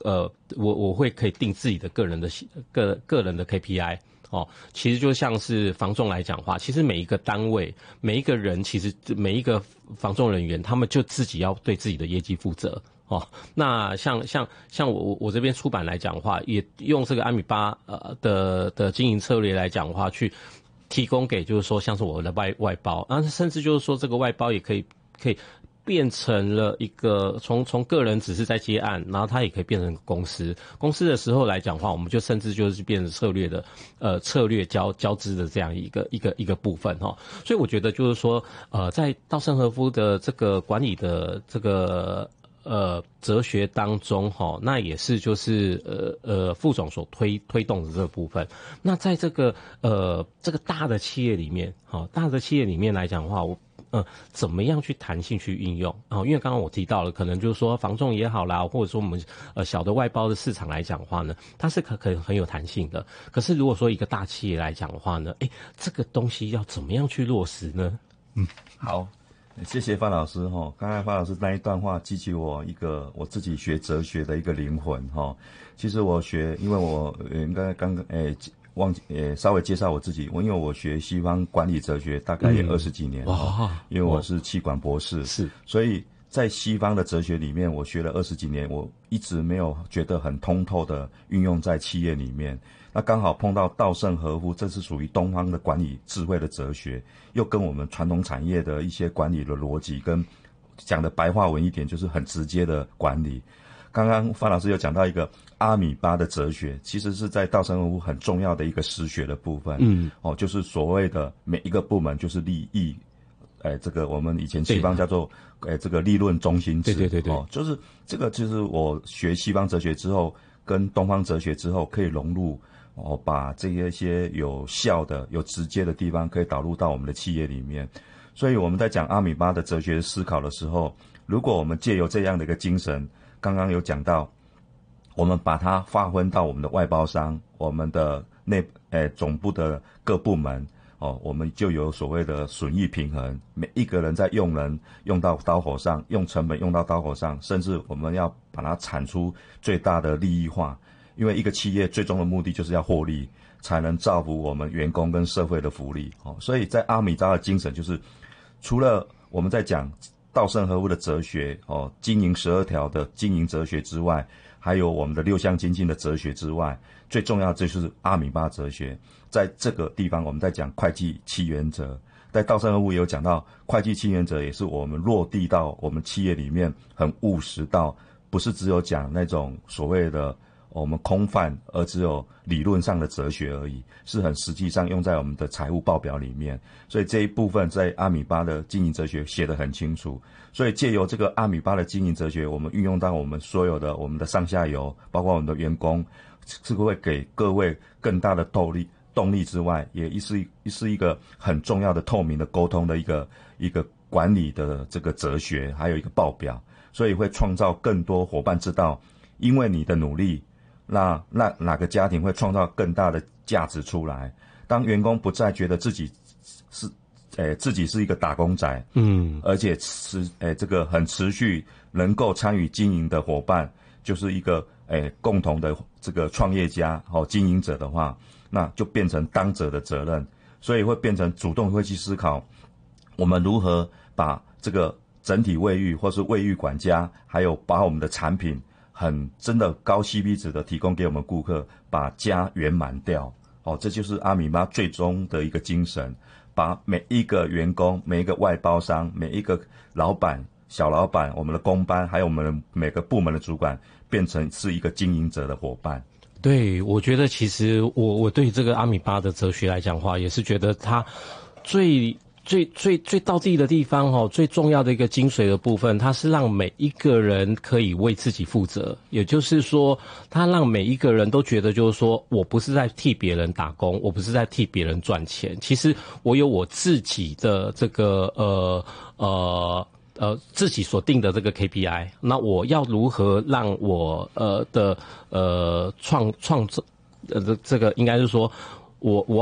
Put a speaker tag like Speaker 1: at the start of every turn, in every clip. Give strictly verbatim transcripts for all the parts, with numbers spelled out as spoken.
Speaker 1: 呃，我我会可以定自己的个人的个个人的 K P I。哦，其实就像是房仲来讲话，其实每一个单位、每一个人，其实每一个房仲人员，他们就自己要对自己的业绩负责。哦，那像像像我我这边出版来讲的话，也用这个阿米巴呃的的经营策略来讲的话，去提供给就是说像是我的外外包，啊，甚至就是说这个外包也可以可以。变成了一个从从个人只是在接案，然后它也可以变成公司。公司的时候来讲的话，我们就甚至就是变成策略的呃策略交交织的这样一个一个一个部分哈。所以我觉得就是说呃在稻盛和夫的这个管理的这个呃哲学当中哈，那也是就是呃呃副总所推推动的这个部分。那在这个呃这个大的企业里面哈，大的企业里面来讲的话，我。呃，怎么样去弹性去运用啊、哦？因为刚刚我提到了，可能就是说房仲也好啦，或者说我们呃小的外包的市场来讲的话呢，它是可可很有弹性的。可是如果说一个大企业来讲的话呢，哎，这个东西要怎么样去落实呢？
Speaker 2: 嗯，好，谢谢范老师哈。刚才范老师那一段话激起我一个我自己学哲学的一个灵魂哈。其实我学，因为我应该刚刚诶。忘记呃，稍微介绍我自己。我因为我学西方管理哲学，大概也二十几年了、嗯哦，因为我是企管博士，
Speaker 1: 是，
Speaker 2: 所以在西方的哲学里面，我学了二十几年，我一直没有觉得很通透的运用在企业里面。那刚好碰到稻盛和夫，这是属于东方的管理智慧的哲学，又跟我们传统产业的一些管理的逻辑，跟讲的白话文一点，就是很直接的管理。刚刚范老师有讲到一个阿米巴的哲学，其实是在稻盛和夫很重要的一个实学的部分。嗯，哦，就是所谓的每一个部门就是利益，哎，这个我们以前西方叫做哎这个利润中心制。
Speaker 1: 对对对对，
Speaker 2: 哦，就是这个就是我学西方哲学之后，跟东方哲学之后可以融入，哦，把这些些有效的、有直接的地方可以导入到我们的企业里面。所以我们在讲阿米巴的哲学思考的时候，如果我们借由这样的一个精神，刚刚有讲到，我们把它划分到我们的外包商、我们的内诶总部的各部门哦，我们就有所谓的损益平衡。每一个人在用人用到刀口上，用成本用到刀口上，甚至我们要把它产出最大的利益化。因为一个企业最终的目的就是要获利，才能造福我们员工跟社会的福利哦。所以在阿米巴的精神就是，除了我们在讲稻盛和夫的哲学哦，经营十二条的经营哲学之外，还有我们的六项精进的哲学之外，最重要的就是阿米巴哲学。在这个地方，我们在讲会计七原则，在稻盛和夫也有讲到，会计七原则也是我们落地到我们企业里面很务实到，不是只有讲那种所谓的我们空泛，而只有理论上的哲学而已，是很实际上用在我们的财务报表里面。所以这一部分在阿米巴的经营哲学写得很清楚。所以借由这个阿米巴的经营哲学，我们运用到我们所有的我们的上下游，包括我们的员工，是会给各位更大的动力。动力之外，也是是一个很重要的透明的沟通的一个一个管理的这个哲学，还有一个报表，所以会创造更多伙伴知道，因为你的努力。那那哪个家庭会创造更大的价值出来？当员工不再觉得自己是，诶自己是一个打工仔，嗯，而且持诶这个很持续能够参与经营的伙伴，就是一个诶共同的这个创业家和经营者的话，那就变成当责的责任，所以会变成主动会去思考，我们如何把这个整体卫浴或是卫浴管家，还有把我们的产品。很真的高 C P 值的提供给我们顾客，把家圆满掉。哦，这就是阿米巴最终的一个精神，把每一个员工、每一个外包商、每一个老板、小老板、我们的工班，还有我们每个部门的主管，变成是一个经营者的伙伴。
Speaker 1: 对，我觉得其实我我对这个阿米巴的哲学来讲的话，也是觉得它最。最最最道地的地方哦，最重要的一个精髓的部分，它是让每一个人可以为自己负责，也就是说，它让每一个人都觉得，就是说我不是在替别人打工，我不是在替别人赚钱，其实我有我自己的这个呃呃呃自己所定的这个 K P I， 那我要如何让我呃的呃创创造呃这个应该是说，我我要。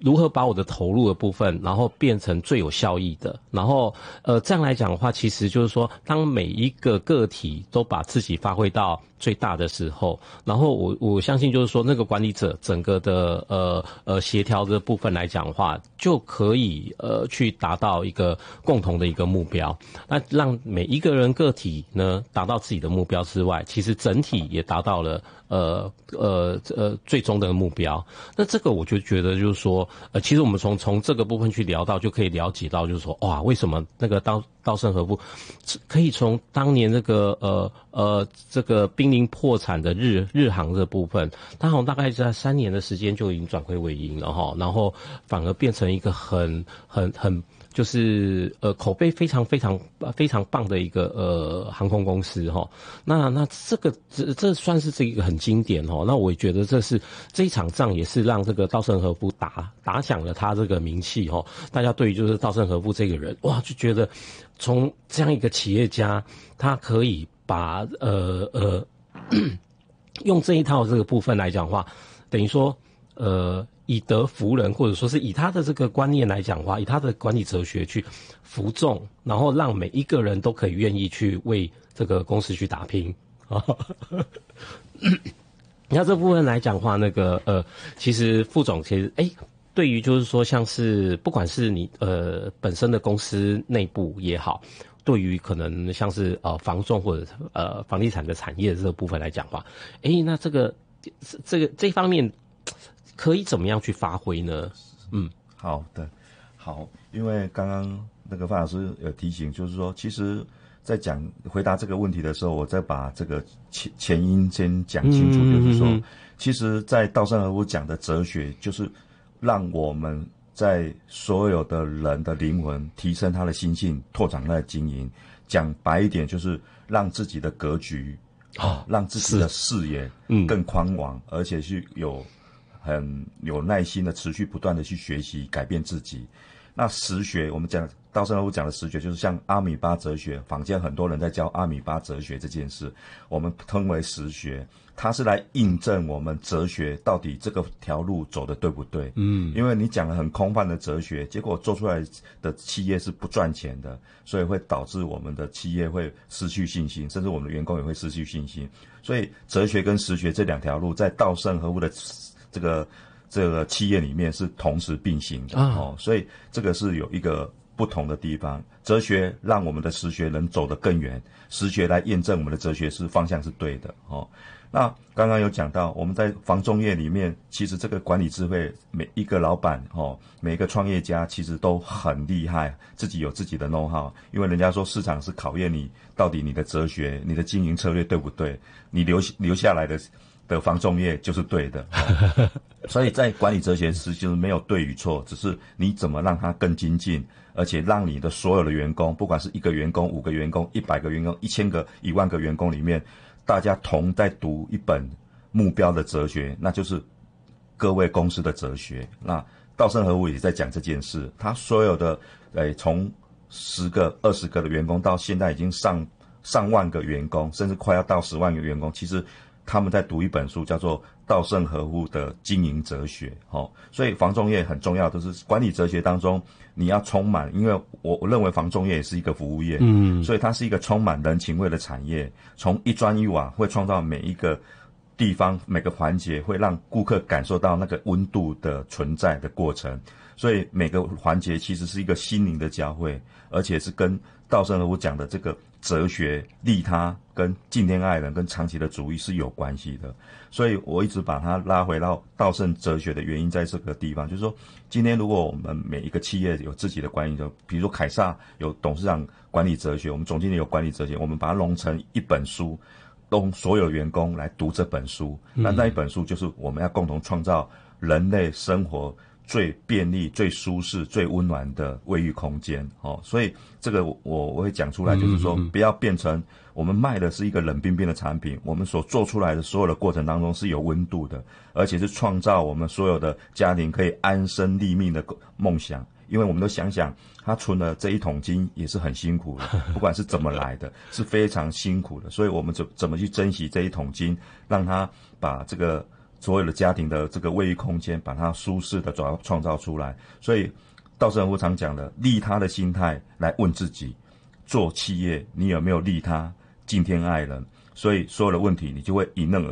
Speaker 1: 如何把我的投入的部分，然后变成最有效益的，然后呃这样来讲的话，其实就是说，当每一个个体都把自己发挥到最大的时候，然后我我相信就是说，那个管理者整个的呃呃协调的部分来讲的话，就可以呃去达到一个共同的一个目标。那让每一个人个体呢达到自己的目标之外，其实整体也达到了呃呃呃最终的目标。那这个我就觉得就是说，呃，其实我们从从这个部分去聊到，就可以了解到，就是说，哇，为什么那个稻稻盛和夫可以从当年那个呃呃这个濒临破产的日日航这部分，他好像大概在三年的时间就已经转亏为盈了哈，然后反而变成一个很很很。就是呃口碑非常非常非常棒的一个呃航空公司哈，那那这个这这算是这一个很经典哈，那我也觉得这是这一场仗也是让这个稻盛和夫打打响了他这个名气哈，大家对于就是稻盛和夫这个人哇就觉得从这样一个企业家，他可以把呃呃用这一套这个部分来讲的话，等于说呃。以德服人，或者说是以他的这个观念来讲的话，以他的管理哲学去服众，然后让每一个人都可以愿意去为这个公司去打拼啊。那这部分来讲的话，那个呃，其实副总其实哎，对于就是说像是不管是你呃本身的公司内部也好，对于可能像是呃房仲或者呃房地产的产业这个部分来讲的话，哎，那这个这个这方面。可以怎么样去发挥呢？嗯，
Speaker 2: 好的，好，因为刚刚那个范老师有提醒，就是说，其实，在讲回答这个问题的时候，我再把这个前前因先讲清楚，
Speaker 1: 嗯、
Speaker 2: 就是说，
Speaker 1: 嗯、
Speaker 2: 其实，在稻盛和夫讲的哲学，就是让我们在所有的人的灵魂提升他的心性，拓展他的经营。讲白一点，就是让自己的格局啊、哦，让自己的视野更宽广，嗯、而且是有。很有耐心的持续不断的去学习改变自己。那实学我们讲稻盛和夫讲的实学就是像阿米巴哲学，坊间很多人在教阿米巴哲学这件事，我们称为实学，它是来印证我们哲学到底这个条路走的对不对。嗯，因为你讲了很空泛的哲学，结果做出来的企业是不赚钱的，所以会导致我们的企业会失去信心，甚至我们的员工也会失去信心。所以哲学跟实学这两条路在稻盛和夫的这个这个企业里面是同时并行的、啊、哦，所以这个是有一个不同的地方。哲学让我们的实学能走得更远，实学来验证我们的哲学是方向是对的哦。那刚刚有讲到，我们在房仲业里面，其实这个管理智慧，每一个老板哦，每一个创业家其实都很厉害，自己有自己的 know how。因为人家说市场是考验你到底你的哲学、你的经营策略对不对，你留留下来的。的房仲业就是对的、哦、所以在管理哲学实就是没有对与错，只是你怎么让它更精进，而且让你的所有的员工，不管是一个员工、五个员工、一百个员工、一千个、一万个员工里面，大家同在读一本目标的哲学，那就是各位公司的哲学。那稻盛和夫也在讲这件事，他所有的诶从十个、二十个的员工到现在已经上上万个员工，甚至快要到十万个员工，其实他们在读一本书，叫做《稻盛和夫的经营哲学》。哦，所以房仲业很重要，都是管理哲学当中，你要充满，因为我我认为房仲业也是一个服务业，嗯，所以它是一个充满人情味的产业。从一砖一瓦会创造每一个地方、每个环节，会让顾客感受到那个温度的存在的过程。所以每个环节其实是一个心灵的交汇，而且是跟稻盛和夫讲的这个哲学、利他跟敬天爱人跟长期的主义是有关系的。所以我一直把它拉回到稻盛哲学的原因在这个地方，就是说今天如果我们每一个企业有自己的管理哲学，比如说凯撒有董事长管理哲学，我们总经理有管理哲学，我们把它弄成一本书，供所有员工来读这本书，那那一本书就是我们要共同创造人类生活最便利、最舒适、最温暖的卫浴空间。哦，所以这个我我会讲出来，就是说不要变成我们卖的是一个冷冰冰的产品，我们所做出来的所有的过程当中是有温度的，而且是创造我们所有的家庭可以安身立命的梦想。因为我们都想想，他存了这一桶金也是很辛苦的，不管是怎么来的，是非常辛苦的。所以我们怎怎么去珍惜这一桶金，让他把这个所有的家庭的这个卫浴空间，把它舒适的创创造出来。所以稻盛和夫常讲的，利他的心态来问自己，做企业你有没有利他、敬天爱人？所以所有的问题你就会迎刃而